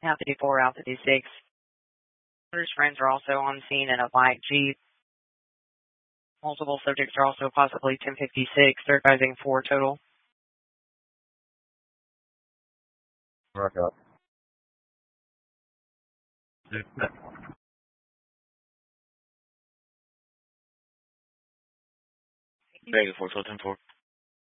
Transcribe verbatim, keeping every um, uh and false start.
Out fifty-four, out fifty-six. Others friends are also on scene in a white Jeep. Multiple subjects are also possibly ten fifty-six. They're advising four total. Rock up. Vegas four, so ten four.